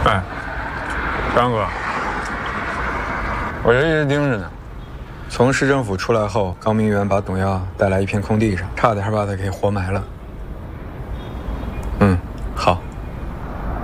哎，张哥，我这一直盯着呢。从市政府出来后，高明远把董耀带来一片空地上，差点把他给活埋了。好。